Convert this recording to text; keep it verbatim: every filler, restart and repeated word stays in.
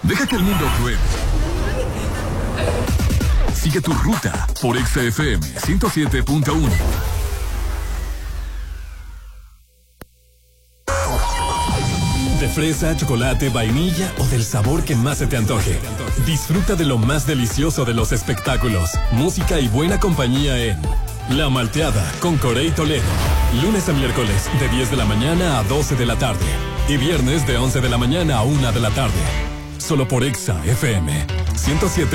Deja que el mundo pruebe. Sigue tu ruta por Exa F M ciento siete punto uno. De fresa, chocolate, vainilla o del sabor que más se te antoje. Disfruta de lo más delicioso de los espectáculos, música y buena compañía en La Malteada con Corey Toledo. Lunes a miércoles de diez de la mañana a doce de la tarde. Y viernes de once de la mañana a una de la tarde. Solo por Exa F M ciento siete.